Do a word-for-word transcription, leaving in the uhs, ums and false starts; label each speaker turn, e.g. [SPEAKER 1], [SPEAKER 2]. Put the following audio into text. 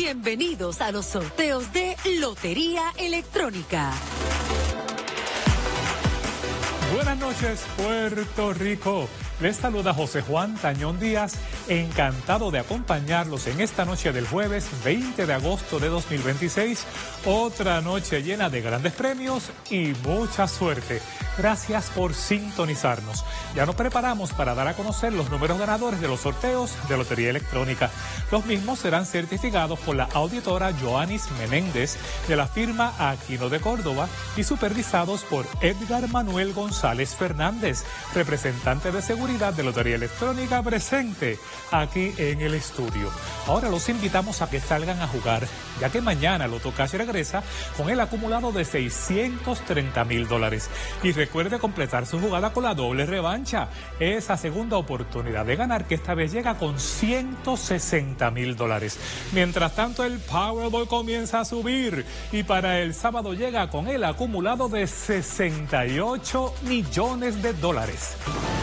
[SPEAKER 1] Bienvenidos a los sorteos de Lotería Electrónica.
[SPEAKER 2] Buenas noches, Puerto Rico. Les saluda José Juan Tañón Díaz, encantado de acompañarlos en esta noche del jueves veinte de agosto de dos mil veintiséis. Otra noche llena de grandes premios y mucha suerte. Gracias por sintonizarnos. Ya nos preparamos para dar a conocer los números ganadores de los sorteos de Lotería Electrónica. Los mismos serán certificados por la auditora Joanis Menéndez de la firma Aquino de Córdoba y supervisados por Edgar Manuel González Fernández, representante de seguridad de Lotería Electrónica presente aquí en el estudio. Ahora los invitamos a que salgan a jugar, ya que mañana Lotocash regresa con el acumulado de seiscientos treinta mil dólares. Y recuerde completar su jugada con la doble revancha, esa segunda oportunidad de ganar que esta vez llega con ciento sesenta mil dólares. Mientras tanto, el Powerball comienza a subir y para el sábado llega con el acumulado de sesenta y ocho millones de dólares.